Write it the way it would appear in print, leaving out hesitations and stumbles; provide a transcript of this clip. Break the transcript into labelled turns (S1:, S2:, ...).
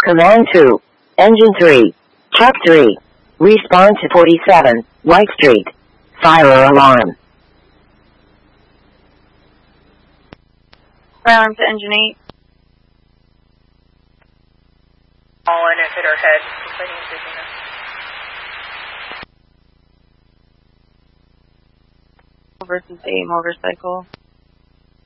S1: Command 2. Engine 3. Truck 3. Respawn to 47, White Street. Fire alarm.
S2: Fire alarm to engine 8.
S3: All in it hit her head.
S2: Versus a motorcycle.